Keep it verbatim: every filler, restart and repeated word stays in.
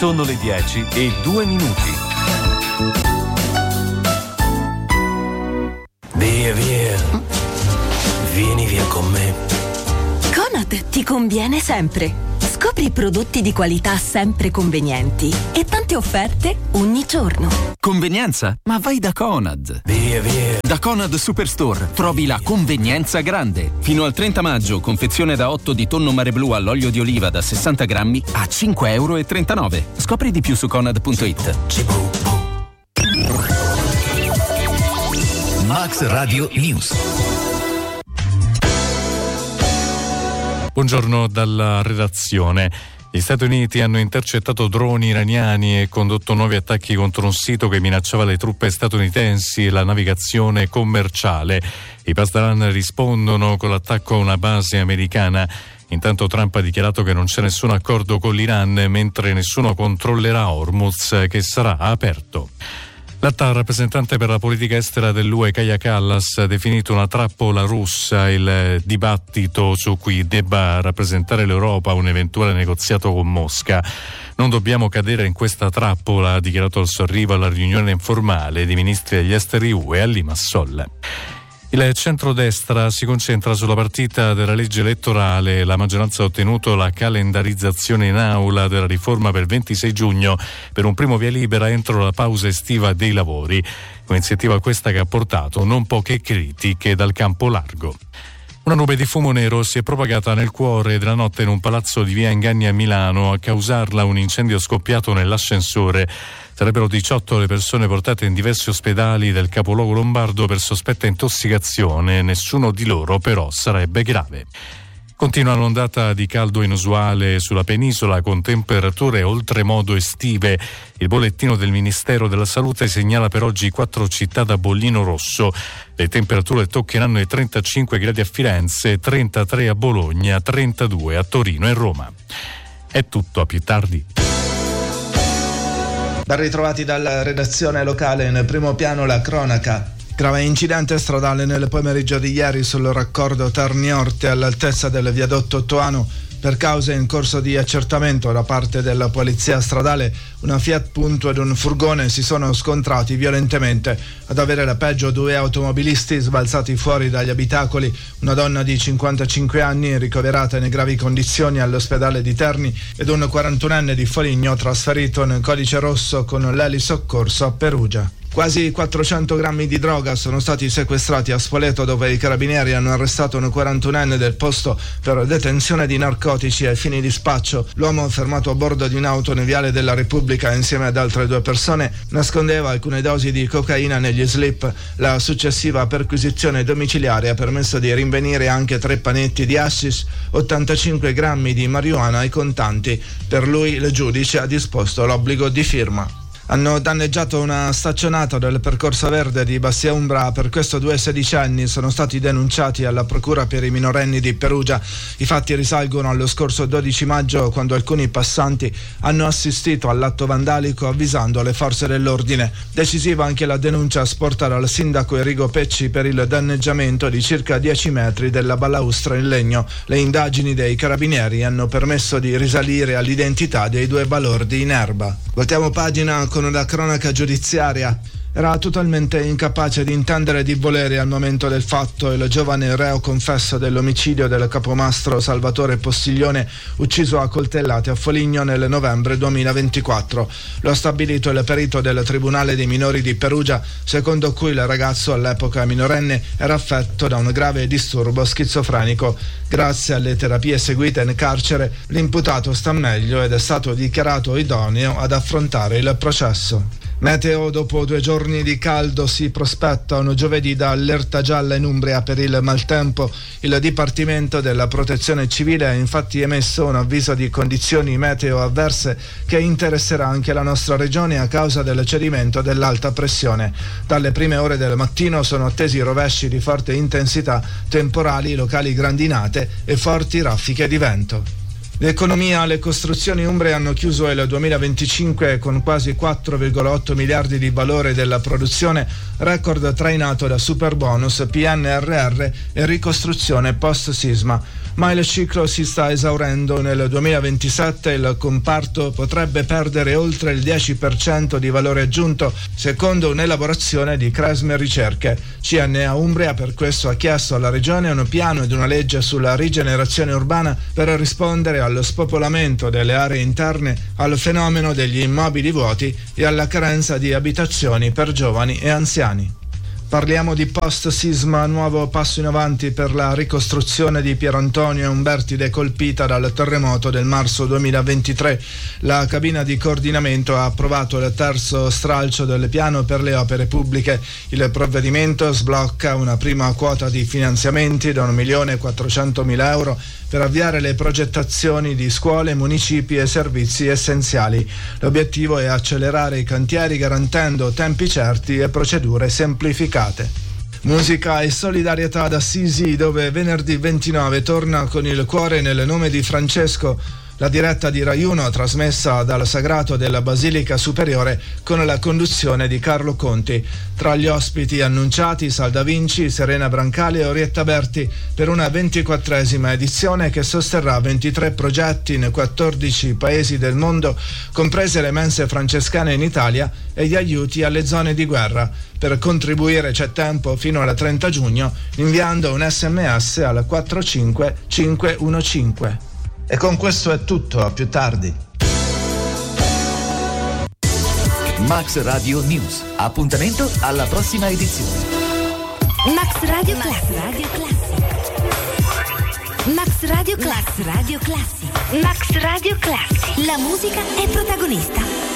Sono le dieci e due minuti. Via, via. Vieni via con me. Conad ti conviene sempre. Scopri prodotti di qualità sempre convenienti e tante offerte ogni giorno. Convenienza? Ma vai da Conad. Via, via. Da Conad Superstore trovi la convenienza grande. Fino al trenta maggio, confezione da otto di tonno mare blu all'olio di oliva da sessanta grammi a cinque e trentanove euro. Scopri di più su conad punto it. Max Radio News. Buongiorno dalla redazione. Gli Stati Uniti hanno intercettato droni iraniani e condotto nuovi attacchi contro un sito che minacciava le truppe statunitensi e la navigazione commerciale. I Pasdaran rispondono con l'attacco a una base americana. Intanto Trump ha dichiarato che non c'è nessun accordo con l'Iran, mentre nessuno controllerà Hormuz, che sarà aperto. L'alta rappresentante per la politica estera dell'U E, Kaja Kallas, ha definito una trappola russa il dibattito su cui debba rappresentare l'Europa un eventuale negoziato con Mosca. Non dobbiamo cadere in questa trappola, ha dichiarato al suo arrivo alla riunione informale dei ministri degli esteri U E a Limassol. Il centrodestra si concentra sulla partita della legge elettorale. La maggioranza ha ottenuto la calendarizzazione in aula della riforma per il ventisei giugno per un primo via libera entro la pausa estiva dei lavori. Un'iniziativa questa che ha portato non poche critiche dal campo largo. Una nube di fumo nero si è propagata nel cuore della notte in un palazzo di via Inganni a Milano. A causarla un incendio scoppiato nell'ascensore. Sarebbero diciotto le persone portate in diversi ospedali del capoluogo lombardo per sospetta intossicazione. Nessuno di loro però sarebbe grave. Continua l'ondata di caldo inusuale sulla penisola con temperature oltremodo estive. Il bollettino del Ministero della Salute segnala per oggi quattro città da bollino rosso. Le temperature toccheranno i trentacinque gradi a Firenze, trentatré a Bologna, trentadue a Torino e Roma. È tutto, a più tardi. Ben ritrovati dalla redazione locale. In primo piano la cronaca. Grave incidente stradale nel pomeriggio di ieri sul raccordo Terni-Orte all'altezza del viadotto Toano. Per cause in corso di accertamento da parte della polizia stradale, una Fiat Punto ed un furgone si sono scontrati violentemente. Ad avere la peggio due automobilisti sbalzati fuori dagli abitacoli, una donna di cinquantacinque anni ricoverata in gravi condizioni all'ospedale di Terni ed un quarantunenne di Foligno trasferito in codice rosso con l'elisoccorso a Perugia. Quasi quattrocento grammi di droga sono stati sequestrati a Spoleto, dove i carabinieri hanno arrestato un quarantunenne del posto per detenzione di narcotici ai fini di spaccio. L'uomo, fermato a bordo di un'auto in Viale della Repubblica insieme ad altre due persone, nascondeva alcune dosi di cocaina negli slip. La successiva perquisizione domiciliare ha permesso di rinvenire anche tre panetti di hashish, ottantacinque grammi di marijuana ai contanti. Per lui il giudice ha disposto l'obbligo di firma. Hanno danneggiato una staccionata del percorso verde di Bassia Umbra. Per questo due sedicenni sono stati denunciati alla procura per i minorenni di Perugia. I fatti risalgono allo scorso dodici maggio, quando alcuni passanti hanno assistito all'atto vandalico avvisando le forze dell'ordine. Decisiva anche la denuncia sporta dal sindaco Enrico Pecci per il danneggiamento di circa dieci metri della balaustra in legno. Le indagini dei carabinieri hanno permesso di risalire all'identità dei due balordi in erba. Voltiamo pagina con la cronaca giudiziaria. Era totalmente incapace di intendere e di volere al momento del fatto il giovane reo confesso dell'omicidio del capomastro Salvatore Postiglione, ucciso a coltellate a Foligno nel novembre duemilaventiquattro. Lo ha stabilito il perito del Tribunale dei minori di Perugia, secondo cui il ragazzo, all'epoca minorenne, era affetto da un grave disturbo schizofrenico. Grazie alle terapie seguite in carcere, l'imputato sta meglio ed è stato dichiarato idoneo ad affrontare il processo. Meteo: dopo due giorni di caldo si prospetta un giovedì da allerta gialla in Umbria per il maltempo. Il Dipartimento della Protezione Civile ha infatti emesso un avviso di condizioni meteo avverse che interesserà anche la nostra regione a causa del cedimento dell'alta pressione. Dalle prime ore del mattino sono attesi rovesci di forte intensità, temporali, locali grandinate e forti raffiche di vento. L'economia, le costruzioni umbre hanno chiuso il duemilaventicinque con quasi quattro virgola otto miliardi di valore della produzione, record trainato da superbonus, P N R R e ricostruzione post-sisma. Ma il ciclo si sta esaurendo. Nel duemilaventisette il comparto potrebbe perdere oltre il dieci per cento di valore aggiunto, secondo un'elaborazione di Cresme Ricerche. C N A Umbria per questo ha chiesto alla Regione un piano ed una legge sulla rigenerazione urbana per rispondere allo spopolamento delle aree interne, al fenomeno degli immobili vuoti e alla carenza di abitazioni per giovani e anziani. Parliamo di post-sisma, nuovo passo in avanti per la ricostruzione di Pierantonio e Umbertide colpita dal terremoto del marzo duemilaventitré. La cabina di coordinamento ha approvato il terzo stralcio del piano per le opere pubbliche. Il provvedimento sblocca una prima quota di finanziamenti da un milione e quattrocentomila euro per avviare le progettazioni di scuole, municipi e servizi essenziali. L'obiettivo è accelerare i cantieri garantendo tempi certi e procedure semplificate. Musica e solidarietà ad Assisi, dove venerdì ventinove torna Con il cuore nel nome di Francesco, la diretta di Rai uno trasmessa dal Sagrato della Basilica Superiore con la conduzione di Carlo Conti. Tra gli ospiti annunciati Salda Vinci, Serena Brancali e Orietta Berti per una ventiquattresima edizione che sosterrà ventitré progetti in quattordici paesi del mondo, comprese le mense francescane in Italia e gli aiuti alle zone di guerra. Per contribuire c'è tempo fino al trenta giugno inviando un sms al quattro cinque cinque uno cinque. E con questo è tutto, a più tardi. Max Radio News. Appuntamento alla prossima edizione. Max Radio Classic. Max Radio Classic. Max Radio Classic. Max Radio Classic. La musica è protagonista.